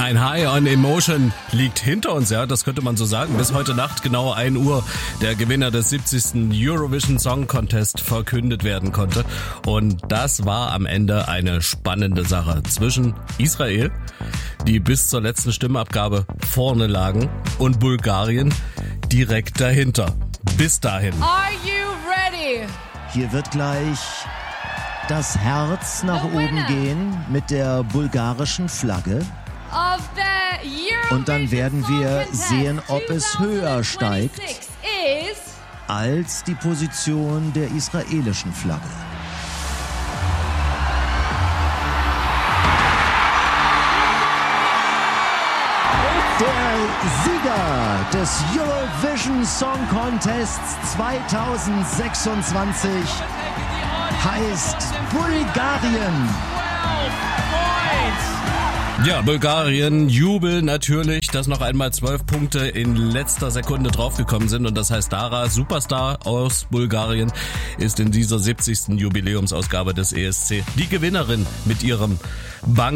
Ein High on Emotion liegt hinter uns, ja, das könnte man so sagen. Bis heute Nacht, genau 1 Uhr, der Gewinner des 70. Eurovision Song Contest verkündet werden konnte. Und das war am Ende eine spannende Sache zwischen Israel, die bis zur letzten Stimmabgabe vorne lagen, und Bulgarien direkt dahinter. Bis dahin. Are you ready? Hier wird gleich das Herz nach oben gehen mit der bulgarischen Flagge. Und dann werden wir sehen, ob es höher steigt als die Position der israelischen Flagge. Der Sieger des Eurovision Song Contests 2026 heißt Bulgarien. Ja, Bulgarien jubeln natürlich, dass noch einmal 12 Punkte in letzter Sekunde draufgekommen sind. Und das heißt, Dara, Superstar aus Bulgarien, ist in dieser 70. Jubiläumsausgabe des ESC die Gewinnerin mit ihrem Bang